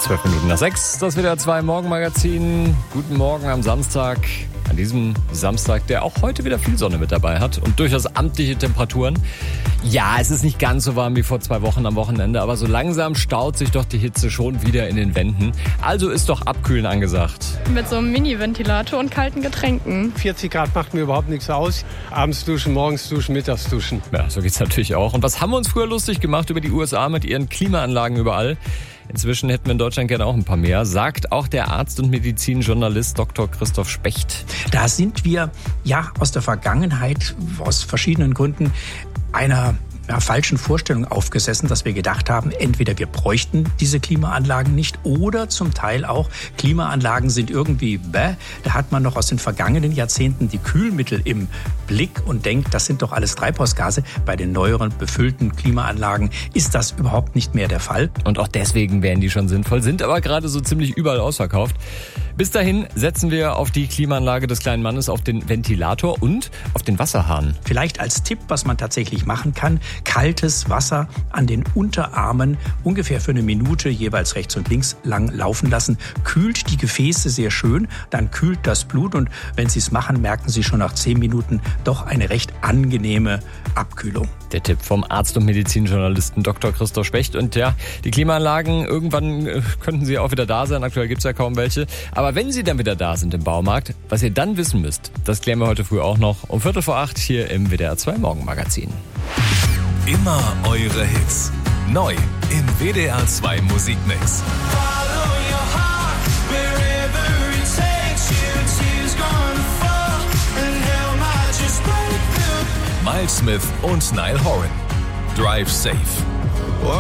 12 Minuten nach 6, das WDR 2 Morgenmagazin. Guten Morgen am Samstag. An diesem Samstag, der auch heute wieder viel Sonne mit dabei hat und durchaus amtliche Temperaturen. Ja, es ist nicht ganz so warm wie vor 2 Wochen am Wochenende, aber so langsam staut sich doch die Hitze schon wieder in den Wänden. Also ist doch Abkühlen angesagt. Mit so einem Mini-Ventilator und kalten Getränken. 40 Grad macht mir überhaupt nichts aus. Abends duschen, morgens duschen, mittags duschen. Ja, so geht's natürlich auch. Und was haben wir uns früher lustig gemacht über die USA mit ihren Klimaanlagen überall? Inzwischen hätten wir in Deutschland gerne auch ein paar mehr, sagt auch der Arzt und Medizinjournalist Dr. Christoph Specht. Da sind wir ja aus der Vergangenheit aus verschiedenen Gründen einer falschen Vorstellung aufgesessen, dass wir gedacht haben, entweder wir bräuchten diese Klimaanlagen nicht oder zum Teil auch Klimaanlagen sind irgendwie bäh. Da hat man noch aus den vergangenen Jahrzehnten die Kühlmittel im Blick und denkt, das sind doch alles Treibhausgase. Bei den neueren befüllten Klimaanlagen ist das überhaupt nicht mehr der Fall. Und auch deswegen wären die schon sinnvoll, sind aber gerade so ziemlich überall ausverkauft. Bis dahin setzen wir auf die Klimaanlage des kleinen Mannes, auf den Ventilator und auf den Wasserhahn. Vielleicht als Tipp, was man tatsächlich machen kann, kaltes Wasser an den Unterarmen ungefähr für 1 Minute jeweils rechts und links lang laufen lassen. Kühlt die Gefäße sehr schön, dann kühlt das Blut und wenn Sie es machen, merken Sie schon nach 10 Minuten doch eine recht angenehme Abkühlung. Der Tipp vom Arzt und Medizinjournalisten Dr. Christoph Specht. Und ja, die Klimaanlagen, irgendwann könnten sie auch wieder da sein. Aktuell gibt es ja kaum welche. Aber wenn sie dann wieder da sind im Baumarkt, was ihr dann wissen müsst, das klären wir heute früh auch noch um 7:45 hier im WDR 2 Morgenmagazin. Immer eure Hits. Neu im WDR 2 Musikmix. Miles Smith und Niall Horan. Drive Safe.